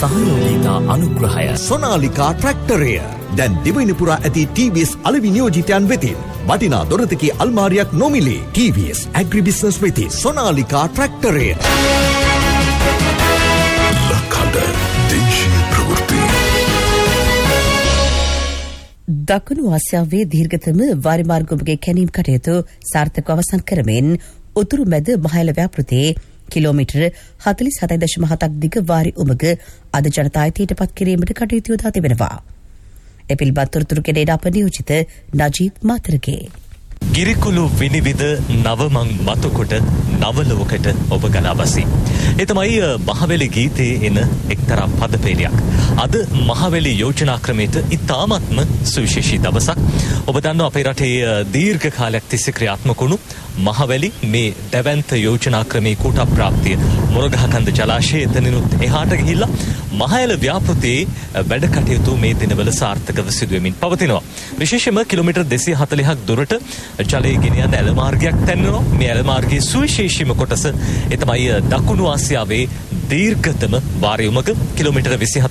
සහයෝගීතා අනුග්‍රහය. සොනාලිකා ට්‍රැක්ටරය දැන් දිවයින පුරා ඇති TVS අලෙවි නියෝජිතයන් වෙතින් වටිනා දොරතකී අල්මාරියක් නොමිලේ. TVS ඇග්‍රිබිස්නස් වෙතින් සොනාලිකා ට්‍රැක්ටරය. ලකඩ දේශීය ප්‍රවෘත්ති. දකුණු ආසියාවේ දීර්ඝතම වාරිමාර්ගයේ කැණීම් කටයුතු සාර්ථකව අවසන් කරමින් උතුරු මැද මහයල ව්‍යාපෘතියේ කිලෝමීටර 47.7ක් දිග වාරි උමග අද ජනතායතයට පත් කිරීමට කටයුතු යොදා තිබෙනවා. එපිල්බත් තොරතුරු කෙරෙන අප නියෝජිත නජීත් මාතරගේ. ගිරිකුළු විනිවිද නවමං මතකොට නවලොවකට ඔබ ගලාබසි. ඒ තමයි මහවැලි ගීතයේ එන එක්තරා පදපේලියක්. අද මහවැලි යෝජනා ක්‍රමයට ඉතාමත්ම සුවිශේෂී දවසක්. ඔබ දන්නවා අපේ රටේ දීර්ඝ කාලයක් තිස්සේ ක්‍රියාත්මක වුණු මහවැලි මේ දැවැන්ත යෝජනා ක්‍රමයේ කොට ප්‍රාප්තිය මොරගහකන්ද ජලාශය එතනිනුත් එහාට ගිහිල්ලා මහයල ව්‍යාපෘතියේ වැඩ කටයුතු මේ දිනවල සාර්ථකව සිදුවෙමින් පවතිනවා. විශේෂයෙන්ම කිලෝමීටර් 240ක් දුරට ජලයේ ගෙන යන ඇල මාර්ගයක් තැන්වෙනවා. මේ ඇල මාර්ගයේ සුවිශේෂීම කොටස ඒ තමයි දකුණු ආසියාවේ දීර්ඝතම වාරයුමක කිලෝමීටර්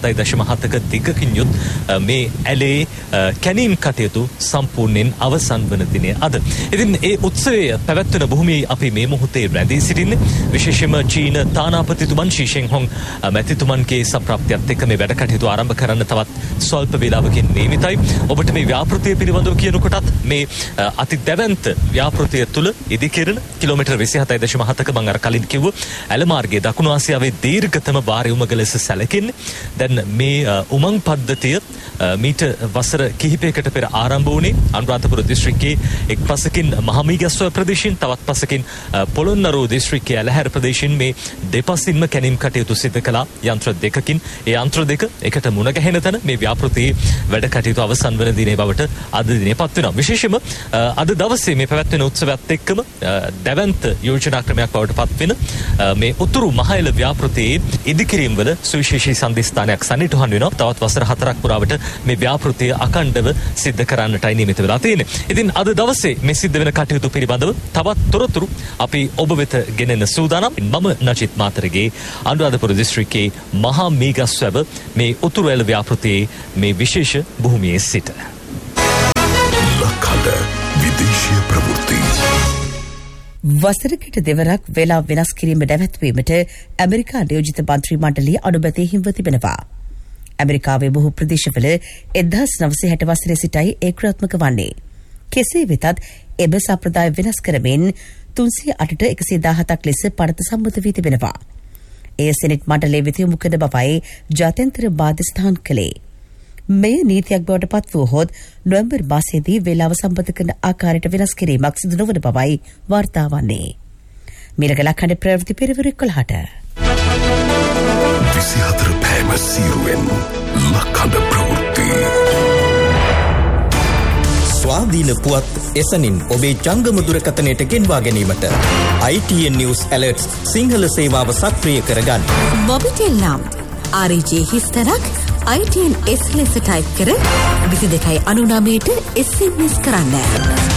27.7ක දිගකින් යුත් මේ ඇලේ කැණීම් කටයුතු සම්පූර්ණයෙන් අවසන් වන දිනය අද. ඉතින් ඒ උත්සවයේ පැවැත්වෙන භූමියේ අපි මේ මොහොතේ රැඳී සිටින්නේ. විශේෂයෙන්ම චීන තානාපතිතුමන් ෂී ෂෙන්හොන් මැතිතුමන්ගේ සම්ප්‍රාප්තියත් එක්ක මේ වැඩ කටයුතු ආරම්භ කරන්න තවත් ස්වල්ප වේලාවකින් නියමිතයි. ඔබට මේ ව්‍යාපෘතිය පිළිබඳව කියනකොටත් මේ අති දැවැන්ත ව්‍යාපෘතිය තුළ ඉදිකෙරෙන කිලෝමීටර් 27.7ක මම අර කලින් කිව්ව ඇල මාර්ගයේ දකුණු ආසියාවේ දීර්ඝතම වාරි උමග ලෙස සැලකෙන්නේ. දැන් මේ උමං පද්ධතිය මීට වසර කිහිපයකට පෙර ආරම්භ වුණේ අනුරාධපුර දිස්ත්‍රික්කයේ එක් පසකින් මහමීගස්වැව ප්‍රදේශයෙන් තවත් පසකින් පොළොන්නරුව දිස්ත්‍රික්කයේ ඇලහැර ප්‍රදේශයෙන් මේ දෙපසින්ම කැණීම් කටයුතු සිදු කළා යන්ත්‍ර දෙකකින්. ඒ යන්ත්‍ර දෙක එකට මුණ ගැහෙන තැන මේ ව්‍යාපෘතියේ වැඩ කටයුතු අවසන් වන දිනේ බවට අද දිනේ පත් වෙනවා. විශේෂයෙන්ම අද දවසේ මේ පැවැත්වෙන උත්සවයත් එක්කම දැවැන්ත යෝජනා ක්‍රමයක් බවට පත් වෙන මේ උතුරු මහයල ව්‍යාපෘතියේ ඉදිකිරීම් වල සුවිශේෂී සම්දිස්ථානයක් සනිටුහන් වෙනවා. තවත් වසර 4ක් පුරාවට මේ ව්‍යාපෘතිය අඛණ්ඩව සිද්ධ කරන්නටයි නියමිත වෙලා තියෙන්නේ. ඉතින් අද දවසේ මේ සිද්ධ වෙන කටයුතු පිළිබඳව තවත් තොරතුරු අපි ඔබ වෙත ගෙනෙන සූදානම්. මම නජිත් මාතරගේ අනුරාධපුර දිස්ත්‍රික්කයේ මහා මීගස්වැව මේ උතුරු ඇල ව්‍යාපෘතියේ මේ විශේෂ භූමියේ සිට. ලකඩ විදේශීය ප්‍රවෘත්ති. වසරකට දෙවරක් වෙලා වෙනස් කිරීම නැවැත්වීමට ඇමරිකා නියෝජිත මන්ත්‍රී මණ්ඩලය අනුමැතිය හිමිව තිබෙනවා. ඇමරිකාවේ බොහෝ ප්‍රදේශවල 1960 වසරේ සිටයි ඒ ක්‍රියාත්මක වන්නේ. කෙසේ වෙතත් එම සම්ප්‍රදාය වෙනස් කරමින් 308ට 117ක් ලෙස පනත සම්මත වී තිබෙනවා. එය සෙනෙට් මණ්ඩලයේ වෙත යොමු කරන බවයි ජාත්‍යන්තර බාධ්‍යස්ථාන කළේ. මෙය නීතියක් බවට පත් වුවහොත් නොවැම්බර් මාසයේදී වේලාව සම්බන්ධ කරන ආකාරයට වෙනස් කිරීමක් සිදු නොවන බවයි වාර්තා වන්නේ. මිරගලක් හඬ ප්‍රවෘත්ති පෙරවරු 11ට 24 පෑම සීරුවෙන් ලකඩ ප්‍රවෘත්ති. ස්වාධීන පුවත් එසනින් ඔබේ ජංගම දුරකථනයට ගෙන්වා ගැනීමට ITN News Alerts සිංහල සේවාව සක්‍රිය කරගන්න. මොබිටෙල් නම් RJ හිස්තරක් ITN S ලෙස ටයිප් කර 2299ට SMS කරන්න.